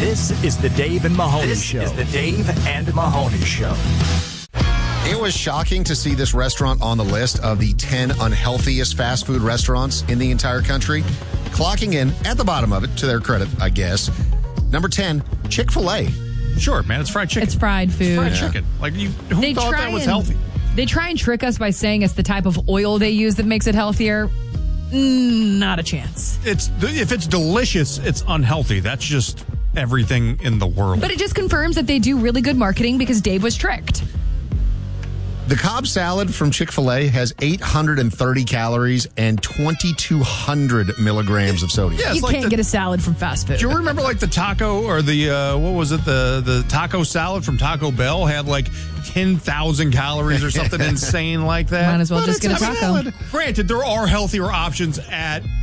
This is the Dave and Mahoney Show. This is the Dave and Mahoney Show. It was shocking to see this restaurant on the list of the 10 unhealthiest fast food restaurants in the entire country. Clocking in at the bottom of it, to their credit, I guess. Number 10, Chick-fil-A. Sure, man, it's fried chicken. It's fried food. Fried chicken. Like, who thought that was healthy? They try and trick us by saying it's the type of oil they use that makes it healthier. Not a chance. If it's delicious, it's unhealthy. That's just everything in the world. But it just confirms that they do really good marketing because Dave was tricked. The Cobb salad from Chick-fil-A has 830 calories and 2,200 milligrams of sodium. Yeah, you can't get a salad from fast food. Do you remember like the taco or the, the taco salad from Taco Bell had like 10,000 calories or something insane like that? Might as well just get a taco. Granted, there are healthier options at